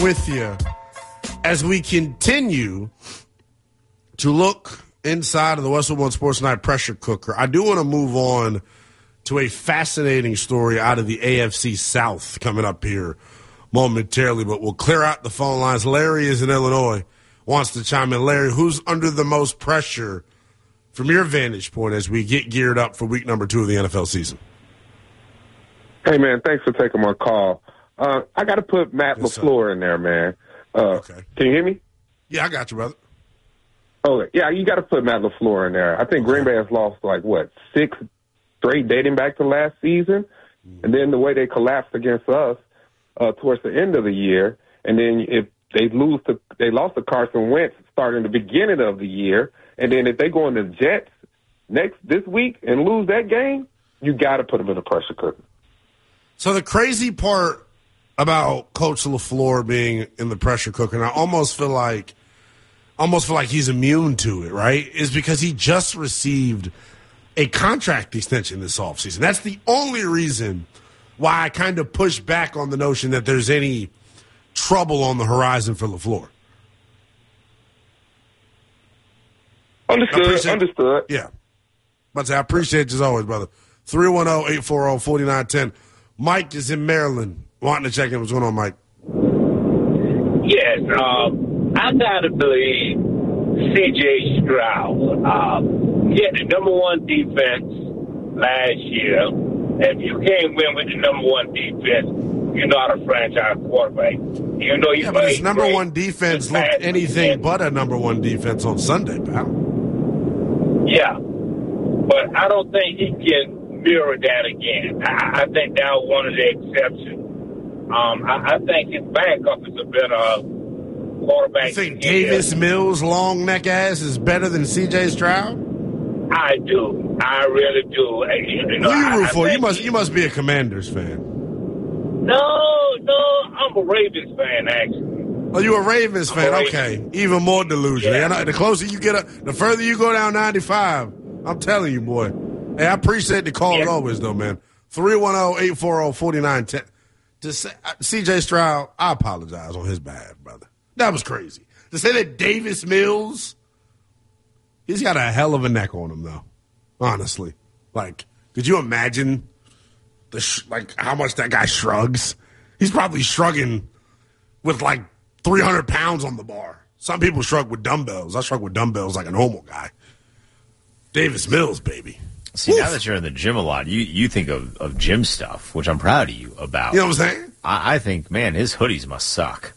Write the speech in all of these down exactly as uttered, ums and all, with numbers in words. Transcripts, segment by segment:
with you as we continue to look inside of the Westwood One Sports Night pressure cooker. I do want to move on to a fascinating story out of the A F C South coming up here momentarily, but we'll clear out the phone lines. Larry is in Illinois, wants to chime in. Larry, who's under the most pressure from your vantage point as we get geared up for week number two of the N F L season? Hey, man, thanks for taking my call. Uh, I got to put Matt yes, LaFleur sir. in there, man. Uh, okay. Can you hear me? Yeah, I got you, brother. Oh, yeah, you got to put Matt LaFleur in there. I think Green Bay has lost, like, what, six straight dating back to last season? Mm-hmm. And then the way they collapsed against us uh, towards the end of the year. And then if they lose to, they lost to Carson Wentz starting the beginning of the year. And then if they go in the Jets next this week and lose that game, you got to put them in the pressure cooker. So the crazy part about Coach LaFleur being in the pressure cooker, and I almost feel like almost feel like he's immune to it, right, is because he just received a contract extension this offseason. That's the only reason why I kind of push back on the notion that there's any trouble on the horizon for LaFleur. Understood, understood. Yeah. But I appreciate you as always, brother. three one zero, eight four zero, four nine one zero. Mike is in Maryland. Wanting to check in. What's going on, Mike? Yes, um, I got to believe C J Stroud. Um, he had the number one defense last year. If you can't win with the number one defense, you're not a franchise quarterback. You know, you yeah, but his number one defense looked anything but a number one defense on Sunday, pal. Yeah, but I don't think he can mirror that again. I, I think that was one of the exceptions. Um, I, I think his backup is a better quarterback. You think Davis Mills' long neck ass is better than C J Stroud? I do. I really do. You know, Who you root I, for? I You must. You must be a Commanders fan. No, no, I'm a Ravens fan actually. Oh, you a Ravens fan? A okay, Ravens. even more delusional. Yeah. Yeah, the closer you get up, the further you go down ninety-five. I'm telling you, boy. Hey, I appreciate the call yeah. as always, though, man. three one zero, eight four zero, four nine one zero. To say, C J Stroud, I apologize on his behalf, brother. That was crazy. To say that Davis Mills, he's got a hell of a neck on him, though. Honestly, like, could you imagine the sh- like how much that guy shrugs? He's probably shrugging with like three hundred pounds on the bar. Some people shrug with dumbbells. I shrug with dumbbells like a normal guy. Davis Mills, baby. See, Oof. now that you're in the gym a lot, you, you think of, of gym stuff, which I'm proud of you about. You know what I'm saying? I, I think, man, his hoodies must suck.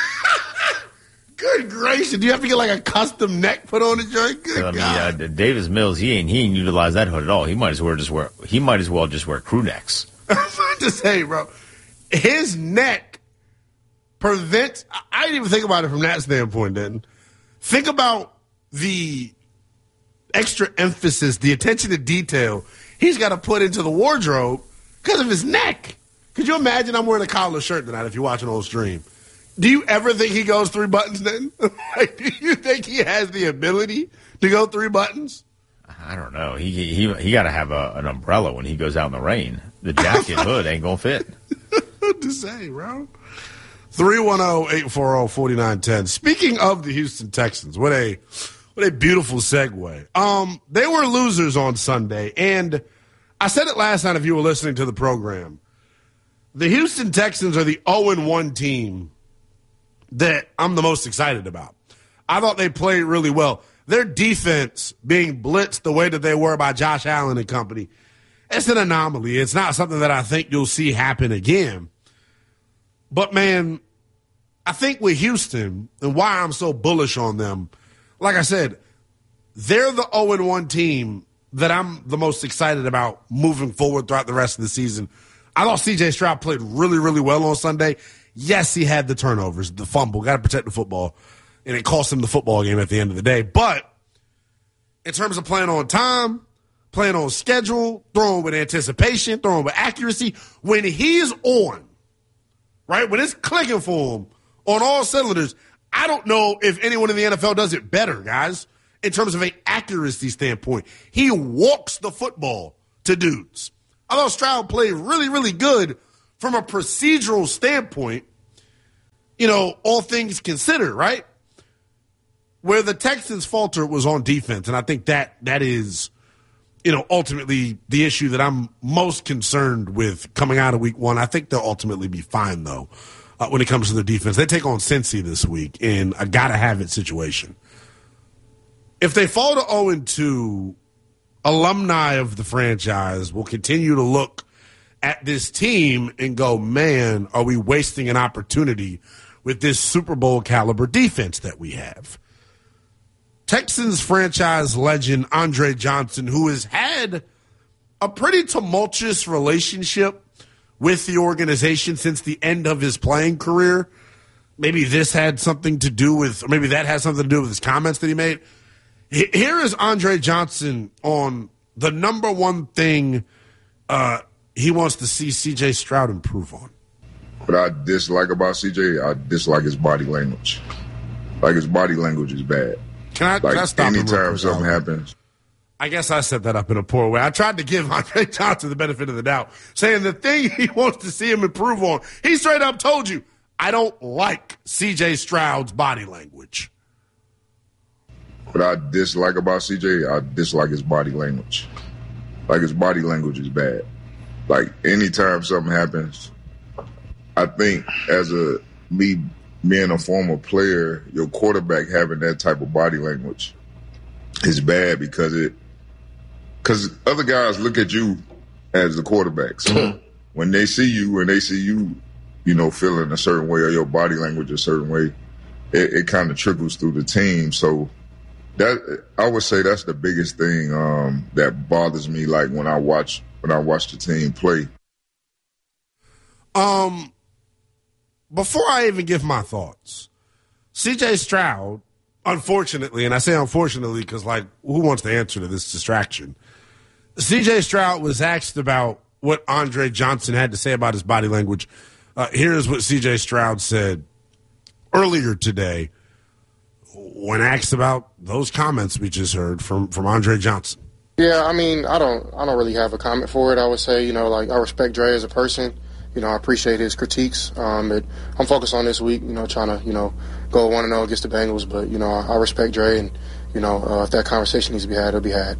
Good gracious. Do you have to get like a custom neck put on the joint? Good I mean, God. uh, Davis Mills, he ain't he ain't utilized that hood at all. He might as well just wear he might as well just wear crew necks. I'm trying to say, bro, his neck prevents. I didn't even think about it from that standpoint. Then think about the extra emphasis, the attention to detail he's got to put into the wardrobe because of his neck. Could you imagine? I'm wearing a collar shirt tonight. If you're watching on stream, do you ever think he goes three buttons? Then, like, do you think he has the ability to go three buttons? I don't know. He he he got to have a, an umbrella when he goes out in the rain. The jacket hood ain't gonna fit. What to say, bro? three one zero, eight four zero, four nine one zero. Speaking of the Houston Texans, what a what a beautiful segue. Um, they were losers on Sunday, and I said it last night if you were listening to the program. The Houston Texans are the oh and one team that I'm the most excited about. I thought they played really well. Their defense being blitzed the way that they were by Josh Allen and company, it's an anomaly. It's not something that I think you'll see happen again. But, man, I think with Houston and why I'm so bullish on them, like I said, they're the oh and one team that I'm the most excited about moving forward throughout the rest of the season. I thought C J Stroud played really, really well on Sunday. Yes, he had the turnovers, the fumble, got to protect the football, and it cost him the football game at the end of the day. But in terms of playing on time, playing on schedule, throwing with anticipation, throwing with accuracy, when he's on, right, when it's clicking for him on all cylinders, I don't know if anyone in the N F L does it better, guys, in terms of an accuracy standpoint. He walks the football to dudes. I thought Stroud played really, really good from a procedural standpoint. you know, all things considered, right? Where the Texans falter was on defense, and I think that that is, you know, ultimately the issue that I'm most concerned with coming out of week one. I think they'll ultimately be fine, though, uh, when it comes to their defense. They take on Cincy this week in a gotta-have-it situation. If they fall to oh and two, alumni of the franchise will continue to look at this team and go, man, are we wasting an opportunity with this Super Bowl caliber defense that we have? Texans franchise legend Andre Johnson, who has had a pretty tumultuous relationship with the organization since the end of his playing career. Maybe this had something to do with, or maybe that has something to do with his comments that he made. Here is Andre Johnson on the number one thing uh, he wants to see C J Stroud improve on. What I dislike about C J, I dislike his body language. Like, his body language is bad. Can I, like, can I stop him? Anytime something happens. I guess I set that up in a poor way. I tried to give Andre Johnson the benefit of the doubt, saying the thing he wants to see him improve on. He straight up told you, I don't like C J Stroud's body language. What I dislike about C J, I dislike his body language. Like, his body language is bad. Like, anytime something happens, I think as a me being a former player, your quarterback having that type of body language is bad because it because other guys look at you as the quarterback. So when they see you and they see you, you know, feeling a certain way or your body language a certain way, it, it kind of trickles through the team. So that I would say that's the biggest thing um, that bothers me. Like when I watch when I watch the team play. Um. Before I even give my thoughts, C J Stroud, unfortunately, and I say unfortunately because, like, who wants to answer to this distraction? C J Stroud was asked about what Andre Johnson had to say about his body language. Uh, here's what C J Stroud said earlier today when asked about those comments we just heard from, from Andre Johnson. Yeah, I mean, I don't, I don't really have a comment for it. I would say, you know, like, I respect Dre as a person. You know, I appreciate his critiques. Um, but I'm focused on this week, you know, trying to, you know, go one and oh against the Bengals. But, you know, I, I respect Dre, and, you know, uh, if that conversation needs to be had, it'll be had.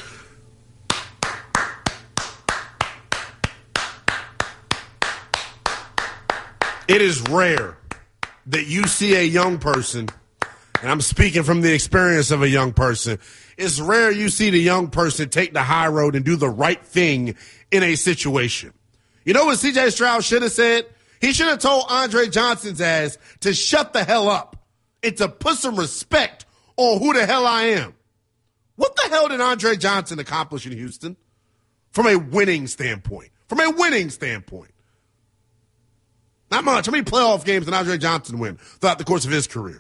It is rare that you see a young person, and I'm speaking from the experience of a young person, it's rare you see the young person take the high road and do the right thing in a situation. You know what C J Stroud should have said? He should have told Andre Johnson's ass to shut the hell up and to put some respect on who the hell I am. What the hell did Andre Johnson accomplish in Houston from a winning standpoint? From a winning standpoint. Not much. How many playoff games did Andre Johnson win throughout the course of his career?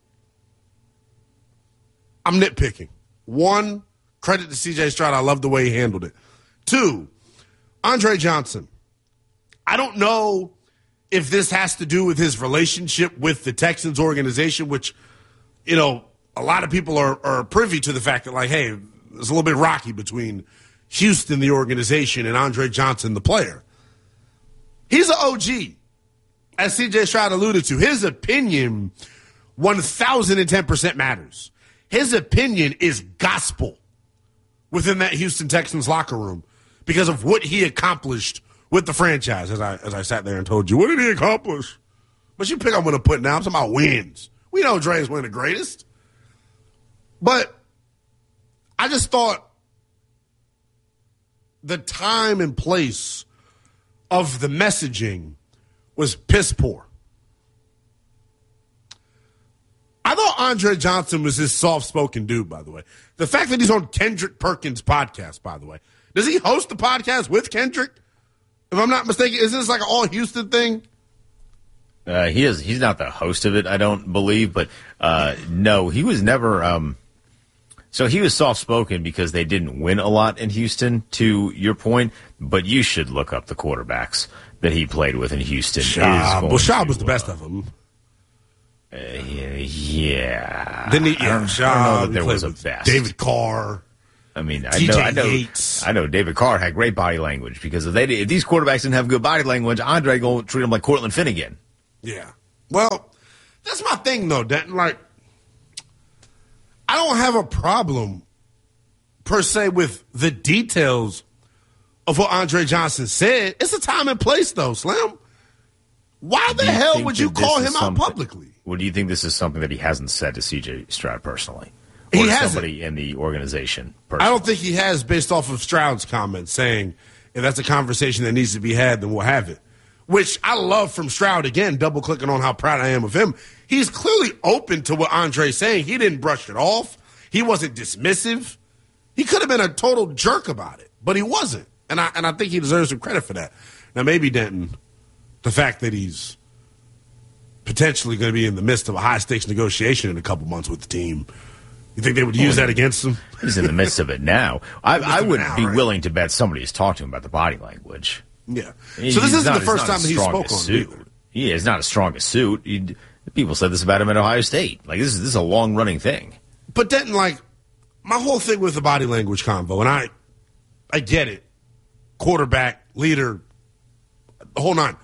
I'm nitpicking. One, credit to C J Stroud. I love the way he handled it. Two, Andre Johnson. I don't know if this has to do with his relationship with the Texans organization, which, you know, a lot of people are, are privy to the fact that, like, hey, it's a little bit rocky between Houston, the organization, and Andre Johnson, the player. He's an O G, as C J Stroud alluded to. His opinion, one thousand ten percent matters. His opinion is gospel within that Houston Texans locker room because of what he accomplished with the franchise, as I as I sat there and told you. What did he accomplish? But you pick up what I'm putting down. I'm talking about wins. We know Dre's one of the greatest. But I just thought the time and place of the messaging was piss poor. I thought Andre Johnson was this soft-spoken dude, by the way. The fact that he's on Kendrick Perkins' podcast, by the way. Does he host the podcast with Kendrick? If I'm not mistaken, is this like an all-Houston thing? Uh, he is. He's not the host of it, I don't believe. But, uh, no, he was never um, – so he was soft-spoken because they didn't win a lot in Houston, to your point. But you should look up the quarterbacks that he played with in Houston. Schaub. Well, Schaub was the uh, best of them. Uh, yeah. Didn't he? I don't, Yeah, I don't know that he there was a with best. David Carr. I mean, I T J know, I know, Yates. I know. David Carr had great body language because if they if these quarterbacks didn't have good body language, Andre gonna treat them like Cortland Finnegan. Yeah, Well, that's my thing, though, Denton. Like, I don't have a problem, per se, with the details of what Andre Johnson said. It's a time and place, though, Slim. Why the hell would you call him out publicly? Well, do you think this is something that he hasn't said to C J Stroud personally? Or He to hasn't. somebody in the organization personally? I don't think he has, based off of Stroud's comments, saying if that's a conversation that needs to be had, then we'll have it. Which I love from Stroud, again, double-clicking on how proud I am of him. He's clearly open to what Andre's saying. He didn't brush it off. He wasn't dismissive. He could have been a total jerk about it, but he wasn't. And I, and I think he deserves some credit for that. Now, maybe Denton, the fact that he's potentially going to be in the midst of a high-stakes negotiation in a couple months with the team, you think they would use that against him? He's in the midst of it now. I, I would now, be right? willing to bet somebody has talked to him about the body language. Yeah. He's So this isn't not- the first not time that he his spoke on strongest it suit. either. He is not as strong a suit. He, people said this about him at Ohio State. Like, this is, this is a long-running thing. But Denton, like, my whole thing with the body language convo, and I I get it. Quarterback, leader, the whole nine.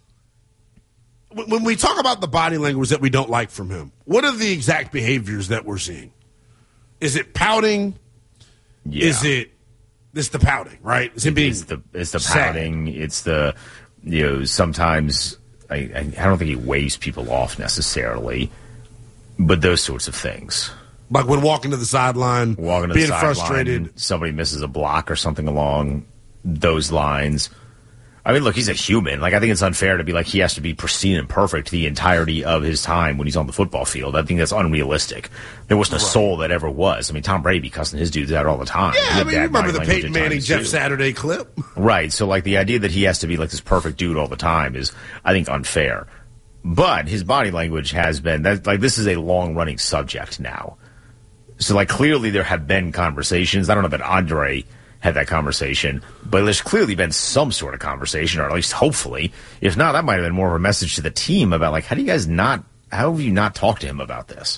When when we talk about the body language that we don't like from him, what are the exact behaviors that we're seeing? Is it pouting? Yeah. Is it this the pouting, right? Is it being It's the it's the sad? pouting. It's the, you know, sometimes I, I I don't think he waves people off necessarily, but those sorts of things. Like when walking to the sideline, Walking to being the sideline, frustrated. somebody misses a block or something along those lines. I mean, look, he's a human. Like, I think it's unfair to be like he has to be pristine and perfect the entirety of his time when he's on the football field. I think that's unrealistic. There wasn't a soul that ever was. I mean, Tom Brady be cussing his dudes out all the time. Yeah, He I had mean, you bad remember body the language Peyton at Manning, times, Jeff too. Saturday clip? Right. So, like, the idea that he has to be like this perfect dude all the time is, I think, unfair. But his body language has been that. Like, this is a long running subject now. So, like, clearly there have been conversations. I don't know that Andre had that conversation, but there's clearly been some sort of conversation, or at least hopefully. If not, that might have been more of a message to the team about, like, how do you guys not, how have you not talked to him about this?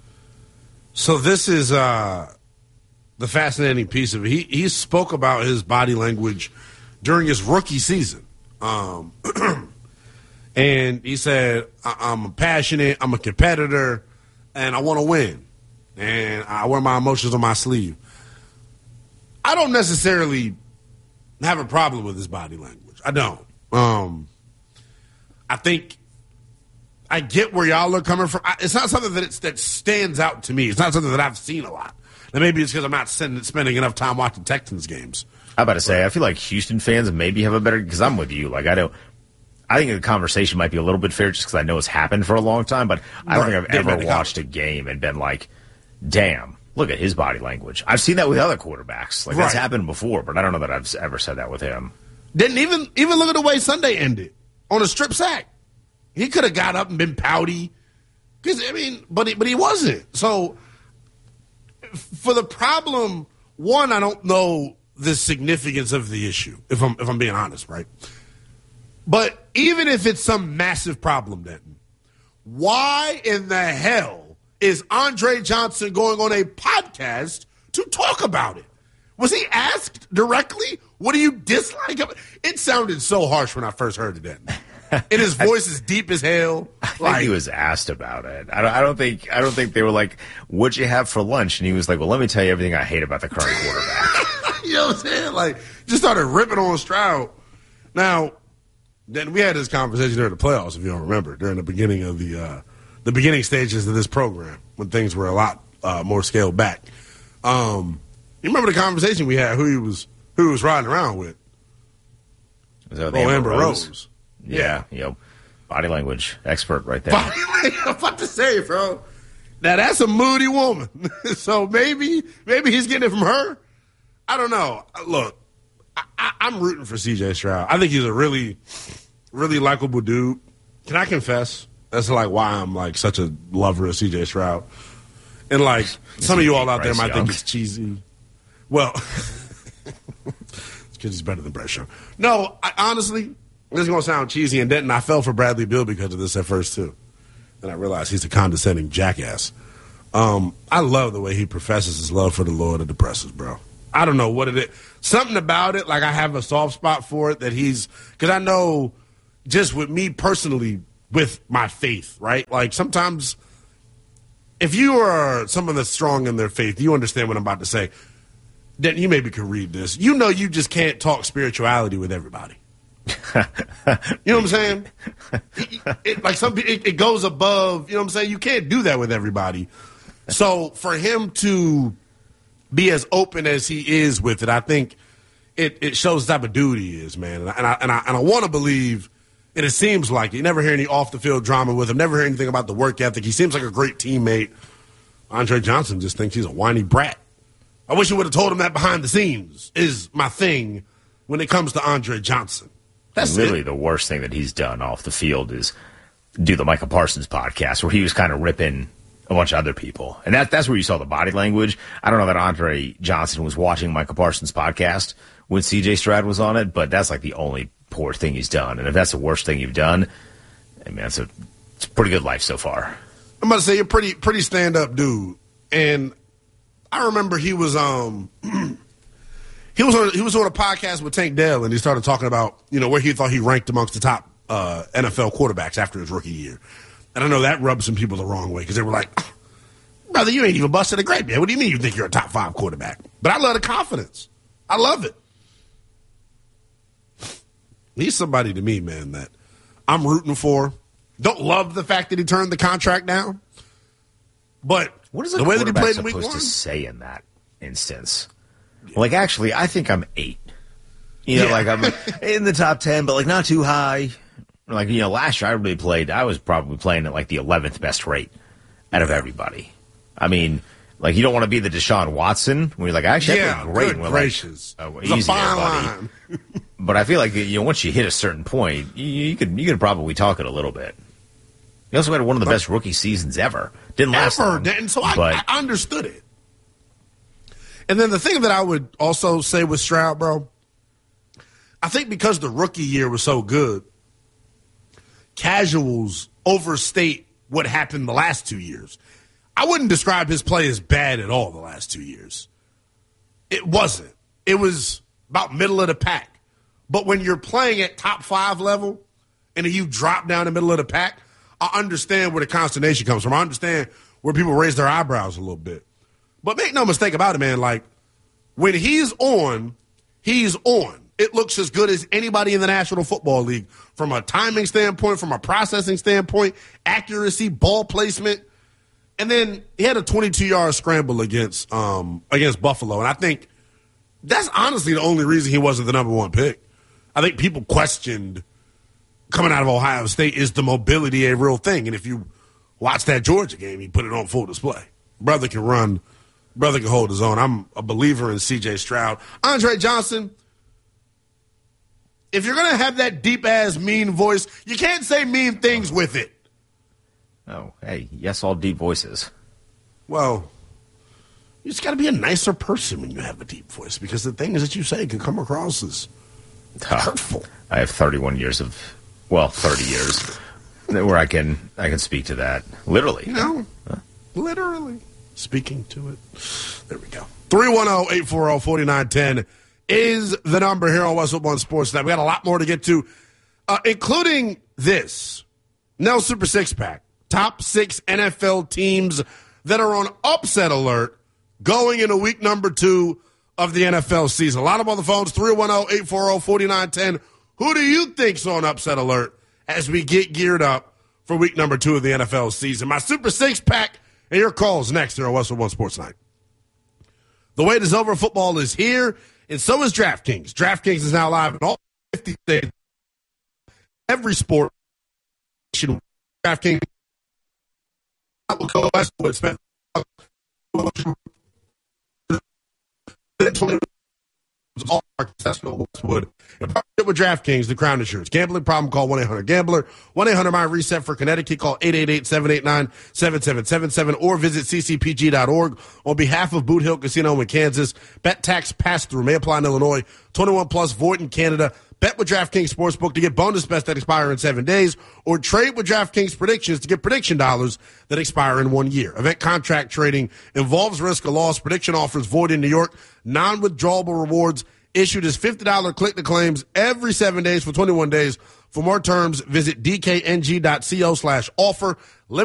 So this is uh, the fascinating piece of it. He, he spoke about his body language during his rookie season. Um, and he said, I- I'm passionate, I'm a competitor, and I want to win. And I wear my emotions on my sleeve. I don't necessarily have a problem with his body language. I don't. Um, I think I get where y'all are coming from. I, it's not something that it's, that stands out to me. It's not something that I've seen a lot. And maybe it's because I'm not sending, spending enough time watching Texans games. I'm about to say, I feel like Houston fans maybe have a better, because I'm with you. Like, I don't, I think the conversation might be a little bit fair just because I know it's happened for a long time, but I don't Right. think I've They've ever been watched a game and been like, damn, look at his body language. I've seen that with other quarterbacks. Like, that's Right. happened before, but I don't know that I've ever said that with him. Didn't even even look at the way Sunday ended on a strip sack. He could have got up and been pouty. Because I mean, but he, but he wasn't. So for the problem, one, I don't know the significance of the issue. If I'm if I'm being honest, right? But even if it's some massive problem, Denton, why in the hell is Andre Johnson going on a podcast to talk about it? Was he asked directly, what do you dislike of it? It sounded so harsh when I first heard it, Denton. And his voice is deep as hell. I think Like, he was asked about it. I don't, I don't think I don't think they were like, "What'd you have for lunch?" And he was like, "Well, let me tell you everything I hate about the current quarterback." you know what I'm saying? Like, just started ripping on Stroud. Now, then we had this conversation during the playoffs, if you don't remember, during the beginning of the uh, the beginning stages of this program, when things were a lot uh, more scaled back. Um, you remember the conversation we had? Who he was who he was riding around with? Is that with Oh, Amber Amber Rose? Rose. Yeah, you know, body language expert right there. I'm about to say, bro. Now that's a moody woman. So maybe maybe he's getting it from her. I don't know. Look, I, I, I'm rooting for C J Stroud. I think he's a really, really likable dude. Can I confess? That's like why I'm like such a lover of C J Stroud. And like some of you all out there Bryce might Young. think it's cheesy. Well, it's because he's better than Bryce Young. No, I, honestly, this is going to sound cheesy, and Denton, I fell for Bradley Beal because of this at first, too. And I realized he's a condescending jackass. Um, I love the way he professes his love for the Lord of the Presses, bro. I don't know what it is. Something about it, like I have a soft spot for it that he's – because I know just with me personally with my faith, right? Like sometimes if you are someone that's strong in their faith, you understand what I'm about to say. Then you maybe could read this. You know you just can't talk spirituality with everybody. You know what I'm saying? It, it, like some it, it goes above, you know what I'm saying? You can't do that with everybody. So for him to be as open as he is with it, I think it, it shows the type of dude he is, man. And I, and I, and I, and I want to believe, and it seems like it. You never hear any off-the-field drama with him, never hear anything about the work ethic. He seems like a great teammate. Andre Johnson just thinks he's a whiny brat. I wish you would have told him that behind the scenes is my thing when it comes to Andre Johnson. That's literally it. The worst thing that he's done off the field is do the Micah Parsons podcast where he was kind of ripping a bunch of other people. And that, that's where you saw the body language. I don't know that Andre Johnson was watching Micah Parsons' podcast when C J Stroud was on it, but that's like the only poor thing he's done. And if that's the worst thing you've done, I mean, that's a, it's a pretty good life so far. I'm about to say you're pretty pretty stand-up dude. And I remember he was um he was on he was on a podcast with Tank Dell, and he started talking about, you know, where he thought he ranked amongst the top uh, N F L quarterbacks after his rookie year. And I know that rubbed some people the wrong way because they were like, brother, you ain't even busted a grape yet. What do you mean you think you're a top five quarterback? But I love the confidence. I love it. He's somebody to me, man, that I'm rooting for. Don't love the fact that he turned the contract down. But what is a the way that he played in supposed week one? to say in that instance? Like, actually, I think I'm eight. You know, Yeah. like I'm in the top ten, but like not too high. Like, you know, last year I really played, I was probably playing at like the eleventh best rate out of everybody. I mean, like, you don't want to be the Deshaun Watson when you're like, actually, I Yeah, played great. good And we're gracious. like, oh, It's a easy there, fine buddy. line. But I feel like, you know, once you hit a certain point, you, you could you could probably talk it a little bit. He also had one of the best rookie seasons ever. Didn't last Ever. long, And so I, but I understood it. And then the thing that I would also say with Stroud, bro, I think because the rookie year was so good, casuals overstate what happened the last two years. I wouldn't describe his play as bad at all the last two years. It wasn't. It was about middle of the pack. But when you're playing at top five level and you drop down the middle of the pack, I understand where the consternation comes from. I understand where people raise their eyebrows a little bit. But make no mistake about it, man. Like, when he's on, he's on. It looks as good as anybody in the National Football League from a timing standpoint, from a processing standpoint, accuracy, ball placement. And then he had a twenty-two-yard scramble against um, against Buffalo. And I think that's honestly the only reason he wasn't the number one pick. I think people questioned coming out of Ohio State, is the mobility a real thing? And if you watch that Georgia game, he put it on full display. Brother can run. Brother can hold his own. I'm a believer in C J Stroud. Andre Johnson, if you're going to have that deep-ass mean voice, you can't say mean things with it. oh, hey, yes, all deep voices. Well, you just got to be a nicer person when you have a deep voice, because the things that you say can come across as hurtful. I have thirty-one years of, well, thirty years where I can I can speak to that literally. You know, huh? Literally speaking to it. There we go. three one zero, eight four zero, four nine one zero is the number here on West Football and Sports Net. We got a lot more to get to, uh, including this. Nell Super Six Pack. Top six N F L teams that are on upset alert going into week number two of the N F L season. A lot of them on the phones, three one zero, eight four zero, four nine one zero. Who do you think's on upset alert as we get geared up for week number two of the N F L season? My Super Six Pack and your calls next here on West One Sports Night. The wait is over. Football is here, and so is DraftKings. DraftKings is now live in all fifty states. Every sport. DraftKings. Go Westwood. Spend all accessible Westwood. In partnership with DraftKings, the Crown Insurance. Gambling problem, call one eight hundred gambler. one eight hundred my reset for Connecticut, call eight eight eight, seven eight nine, seven seven seven seven or visit c c p g dot org. On behalf of Boot Hill Casino in Kansas, bet tax pass-through may apply in Illinois. twenty-one plus, void in Canada. Bet with DraftKings Sportsbook to get bonus bets that expire in seven days, or trade with DraftKings Predictions to get prediction dollars that expire in one year. Event contract trading involves risk of loss. Prediction offers void in New York. Non-withdrawable rewards issued as fifty dollars click-to-claims every seven days for twenty-one days. For more terms, visit dkng.co slash offer.